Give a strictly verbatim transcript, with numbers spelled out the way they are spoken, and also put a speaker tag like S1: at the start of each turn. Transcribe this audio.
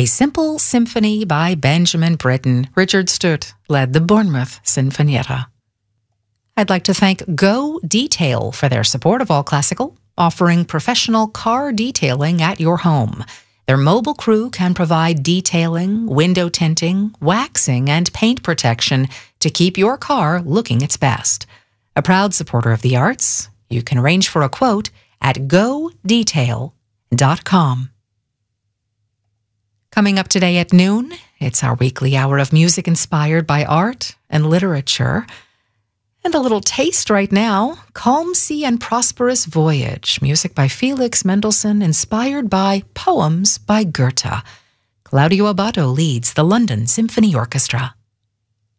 S1: A Simple Symphony by Benjamin Britten. Richard Stutt led the Bournemouth Sinfonietta. I'd like to thank Go Detail for their support of All Classical, offering professional car detailing at your home. Their mobile crew can provide detailing, window tinting, waxing, and paint protection to keep your car looking its best. A proud supporter of the arts, you can arrange for a quote at go detail dot com. Coming up today at noon, it's our weekly hour of music inspired by art and literature. And a little taste right now, Calm Sea and Prosperous Voyage, music by Felix Mendelssohn, inspired by poems by Goethe. Claudio Abbado leads the London Symphony Orchestra.